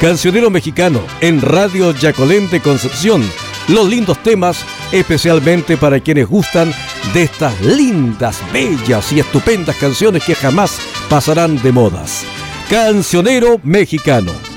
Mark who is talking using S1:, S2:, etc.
S1: Cancionero Mexicano en Radio Yacolente Concepción. Los lindos temas, especialmente para quienes gustan de estas lindas, bellas y estupendas canciones que jamás pasarán de modas. Cancionero Mexicano.